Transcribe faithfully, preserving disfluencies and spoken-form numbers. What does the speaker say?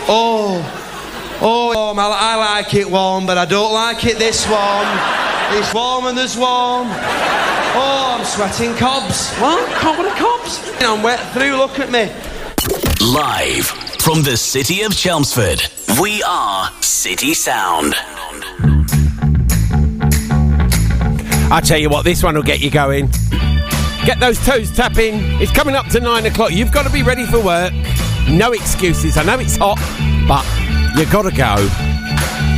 Oh, oh, warm. I, I like it warm, but I don't like it this warm. It's warm and there's warm. Oh, I'm sweating cobs. What? What are cobs? I'm wet through, look at me. Live from the city of Chelmsford, we are City Sound. I tell you what, this one will get you going. Get those toes tapping. It's coming up to nine o'clock. You've got to be ready for work. No excuses. I know it's hot, but you got to go.